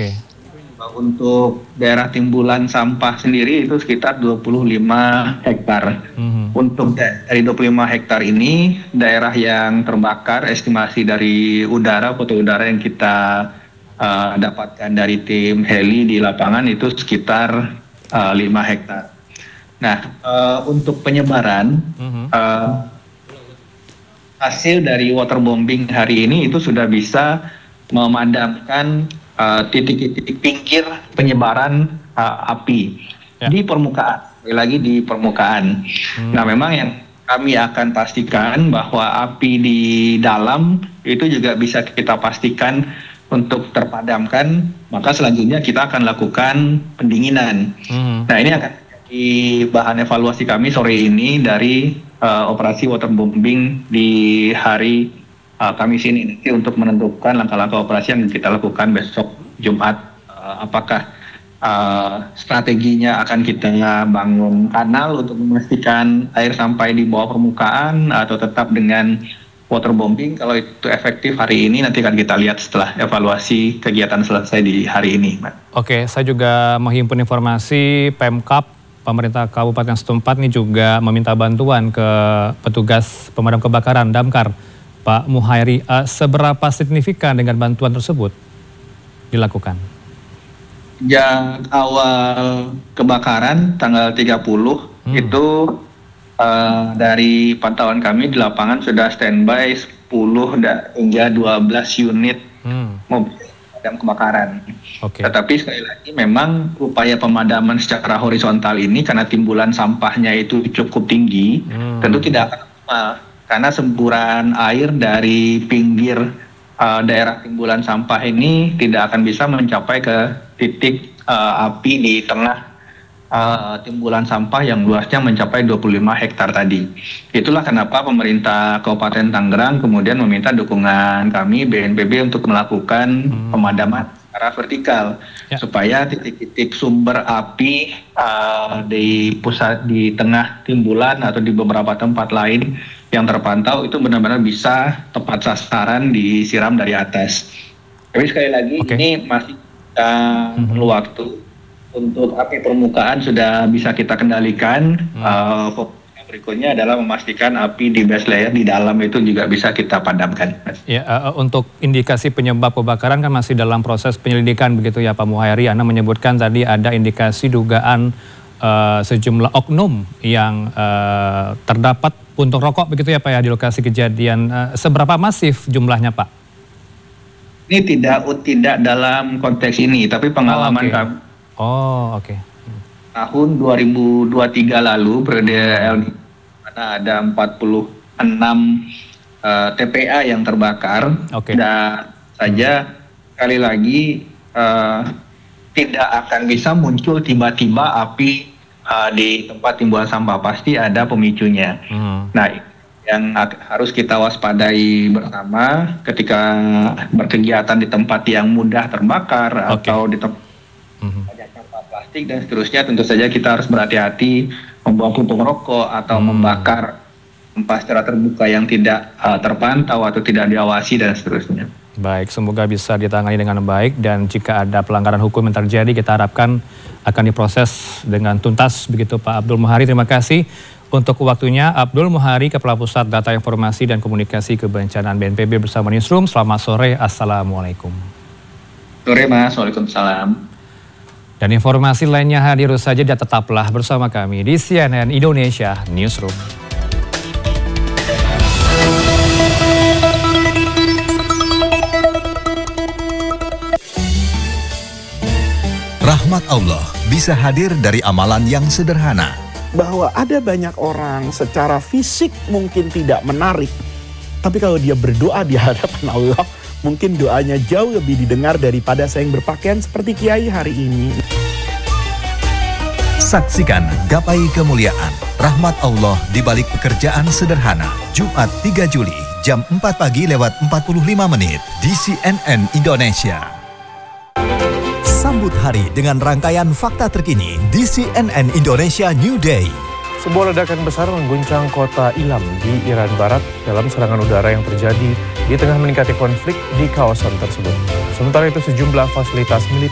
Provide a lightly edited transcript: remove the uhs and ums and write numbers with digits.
Oke. Untuk daerah timbulan sampah sendiri itu sekitar 25 hektar. Untuk dari 25 hektar ini, daerah yang terbakar, estimasi dari foto udara yang kita dapatkan dari tim heli di lapangan itu sekitar 5 hektar. Nah, untuk penyebaran, hasil dari waterbombing hari ini itu sudah bisa memadamkan titik-titik pinggir penyebaran api di permukaan, lagi di permukaan. Nah, memang yang kami akan pastikan bahwa api di dalam itu juga bisa kita pastikan untuk terpadamkan, maka selanjutnya kita akan lakukan pendinginan. Nah, ini akan jadi bahan evaluasi kami sore ini dari operasi waterbombing di hari Kamis ini nanti untuk menentukan langkah-langkah operasi yang kita lakukan besok Jumat. Apakah strateginya akan kita bangun kanal untuk memastikan air sampai di bawah permukaan atau tetap dengan waterbombing. Kalau itu efektif hari ini nanti akan kita lihat setelah evaluasi kegiatan selesai di hari ini. Oke, saya juga menghimpun informasi Pemkab pemerintah Kabupaten setempat ini juga meminta bantuan ke petugas pemadam kebakaran Damkar. Pak Muhairi, seberapa signifikan dengan bantuan tersebut dilakukan? Sejak awal kebakaran tanggal 30 itu dari pantauan kami di lapangan sudah standby 10 hingga 12 unit mobil pemadam kebakaran. Tetapi sekali lagi memang upaya pemadaman secara horizontal ini karena timbulan sampahnya itu cukup tinggi, tentu tidak akan optimal. Karena semburan air dari pinggir daerah timbulan sampah ini tidak akan bisa mencapai ke titik api di tengah timbulan sampah yang luasnya mencapai 25 hektar tadi. Itulah kenapa pemerintah Kabupaten Tangerang kemudian meminta dukungan kami BNPB untuk melakukan pemadaman secara vertikal supaya titik-titik sumber api di tengah timbulan atau di beberapa tempat lain yang terpantau itu benar-benar bisa tepat sasaran disiram dari atas. Tapi sekali lagi ini masih perlu waktu. Untuk api permukaan sudah bisa kita kendalikan. Berikutnya adalah memastikan api di base layer di dalam itu juga bisa kita padamkan. Ya, untuk indikasi penyebab kebakaran kan masih dalam proses penyelidikan begitu ya Pak Muhairi. Anda menyebutkan tadi ada indikasi dugaan sejumlah oknum yang terdapat puntung rokok begitu ya Pak ya di lokasi kejadian. Seberapa masif jumlahnya Pak? Ini tidak dalam konteks ini, tapi pengalaman kami. Tahun 2023 lalu periode El Nino ada 46 TPA yang terbakar dan saja sekali lagi tidak akan bisa muncul tiba-tiba api di tempat timbulan sampah, pasti ada pemicunya. Nah, yang harus kita waspadai bersama ketika berkegiatan di tempat yang mudah terbakar atau di tempat banyak sampah plastik dan seterusnya, tentu saja kita harus berhati-hati membuang puntung rokok atau membakar sampah secara terbuka yang tidak terpantau atau tidak diawasi dan seterusnya. Baik, semoga bisa ditangani dengan baik dan jika ada pelanggaran hukum yang terjadi kita harapkan akan diproses dengan tuntas begitu Pak Abdul Muhairi. Terima kasih untuk waktunya. Abdul Muhairi, Kepala Pusat Data Informasi dan Komunikasi Kebencanaan BNPB bersama Newsroom. Selamat sore, Assalamualaikum. Sore Mas, Waalaikumsalam. Dan informasi lainnya hadir saja dan tetaplah bersama kami di CNN Indonesia Newsroom. Rahmat Allah bisa hadir dari amalan yang sederhana. Bahwa ada banyak orang secara fisik mungkin tidak menarik, tapi kalau dia berdoa di hadapan Allah, mungkin doanya jauh lebih didengar daripada saya yang berpakaian seperti Kiai hari ini. Saksikan Gapai Kemuliaan, rahmat Allah di balik pekerjaan sederhana. Jumat 3 Juli, jam 4 pagi lewat 45 menit di CNN Indonesia. Sambut hari dengan rangkaian fakta terkini di CNN Indonesia New Day. Sebuah ledakan besar mengguncang kota Ilam di Iran Barat dalam serangan udara yang terjadi di tengah meningkatnya konflik di kawasan tersebut. Sementara itu sejumlah fasilitas militer